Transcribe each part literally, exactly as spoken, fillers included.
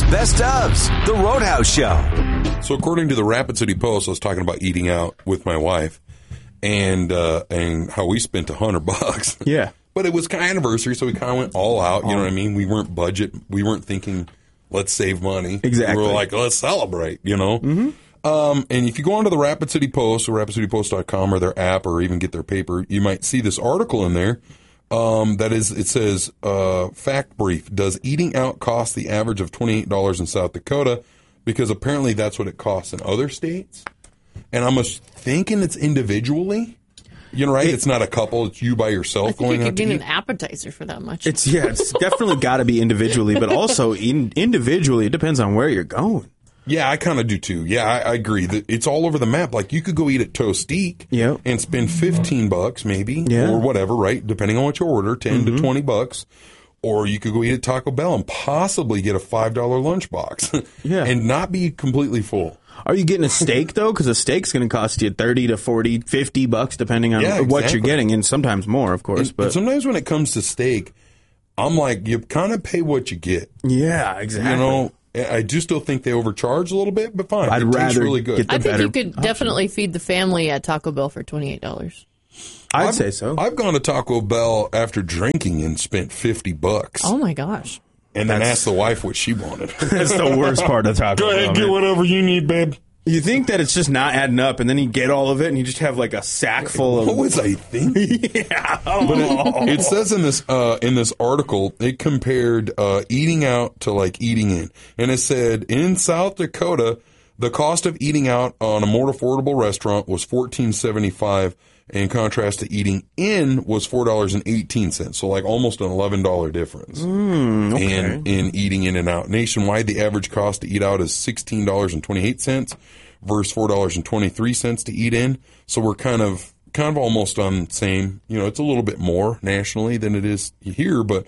Best ofs, The Roadhouse Show. So according to the Rapid City Post, I was talking about eating out with my wife and uh, and how we spent a hundred bucks. Yeah. But it was kind of anniversary, so we kind of went all out. You know what I mean? We weren't budget. We weren't thinking, let's save money. Exactly. We were like, let's celebrate, you know? Mm-hmm. Um, and if you go onto the Rapid City Post or rapid city post dot com or their app or even get their paper, you might see this article in there. Um, that is, it says, uh, fact brief. Does eating out cost the average of twenty-eight dollars in South Dakota? Because apparently that's what it costs in other states. And I'm thinking it's individually. You know, right? It, it's not a couple. It's you by yourself I think going you out could to get eat. an appetizer for that much. It's yeah, it's definitely got to be individually, but also in, individually, it depends on where you're going. Yeah, I kind of do too. Yeah, I, I agree. That it's all over the map. Like you could go eat at Toastique yep. and spend fifteen bucks maybe yeah. or whatever, right? Depending on what you order, ten mm-hmm. to twenty bucks. Or you could go eat at Taco Bell and possibly get a five dollar lunchbox yeah. and not be completely full. Are you getting a steak, though? Because a steak's going to cost you thirty to forty, fifty bucks, depending on yeah, what exactly. you're getting, and sometimes more, of course. And, but and sometimes when it comes to steak, I'm like, you kind of pay what you get. Yeah, exactly. You know, I do still think they overcharge a little bit, but fine. I'd it rather tastes really good. get the I think better you could option. definitely feed the family at Taco Bell for twenty-eight dollars. I'd I've, say so. I've gone to Taco Bell after drinking and spent fifty bucks. Oh, my gosh. And then That's- asked the wife what she wanted. That's the worst part of Taco Bell. Go ahead, get man. whatever you need, babe. You think that it's just not adding up, and then you get all of it, and you just have like a sack full of. What was I thinking? yeah, But it, it says in this uh, in this article, it compared uh, eating out to like eating in, and it said in South Dakota, the cost of eating out on a more affordable restaurant was fourteen seventy five. In contrast to eating in was four dollars and eighteen cents, so like almost an eleven dollar difference. Mm, okay. in in eating in and out. Nationwide, the average cost to eat out is sixteen dollars and twenty eight cents versus four dollars and twenty three cents to eat in. So we're kind of kind of almost on the same. You know, it's a little bit more nationally than it is here, but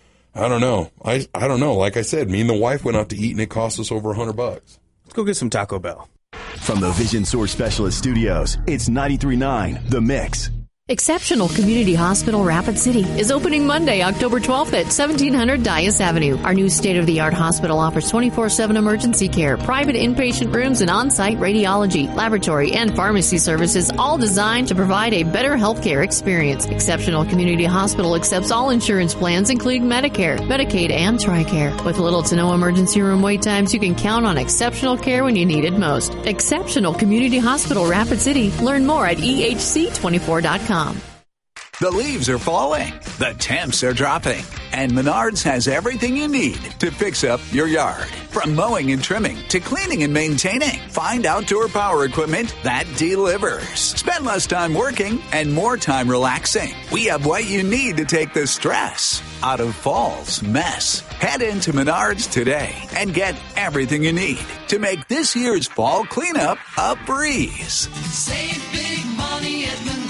I don't know. I I don't know. Like I said, me and the wife went out to eat, and it cost us over a hundred bucks. Let's go get some Taco Bell. From the Vision Source Specialist Studios, it's ninety-three point nine The Mix. Exceptional Community Hospital Rapid City is opening Monday, October twelfth at seventeen hundred Dias Avenue. Our new state-of-the-art hospital offers twenty-four seven emergency care, private inpatient rooms, and on-site radiology, laboratory, and pharmacy services, all designed to provide a better healthcare experience. Exceptional Community Hospital accepts all insurance plans, including Medicare, Medicaid, and TRICARE. With little to no emergency room wait times, you can count on exceptional care when you need it most. Exceptional Community Hospital Rapid City. Learn more at E H C twenty-four dot com. The leaves are falling, the temps are dropping, and Menards has everything you need to fix up your yard. From mowing and trimming to cleaning and maintaining, find outdoor power equipment that delivers. Spend less time working and more time relaxing. We have what you need to take the stress out of fall's mess. Head into Menards today and get everything you need to make this year's fall cleanup a breeze. Save big money at Menards.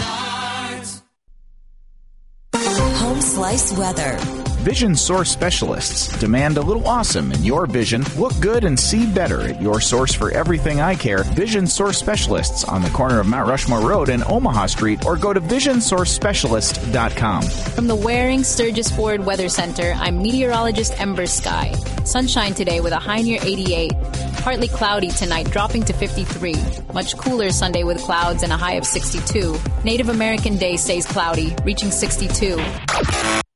Home Slice Weather. Vision Source Specialists demand a little awesome in your vision. Look good and see better at your source for everything eye care. Vision Source Specialists on the corner of Mount Rushmore Road and Omaha Street, or go to vision source specialist dot com. From the Waring Sturgis Ford Weather Center, I'm meteorologist Ember Sky. Sunshine today with a high near eighty-eight. Partly cloudy tonight, dropping to fifty-three. Much cooler Sunday with clouds and a high of sixty-two. Native American Day stays cloudy, reaching sixty-two.